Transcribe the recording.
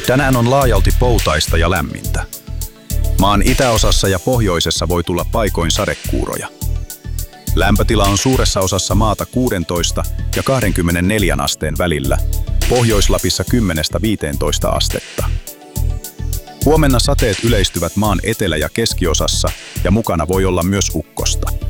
Tänään on laajalti poutaista ja lämmintä. Maan itäosassa ja pohjoisessa voi tulla paikoin sadekuuroja. Lämpötila on suuressa osassa maata 16 ja 24 asteen välillä, Pohjois-Lapissa 10–15 astetta. Huomenna sateet yleistyvät maan etelä- ja keskiosassa ja mukana voi olla myös ukkosta.